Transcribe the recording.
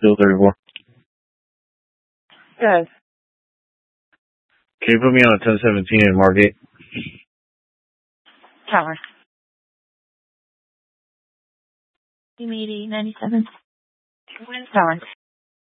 Still 34. Good. Can you put me on a 1017 in Margate? Tower. Team 80, 97. Tower.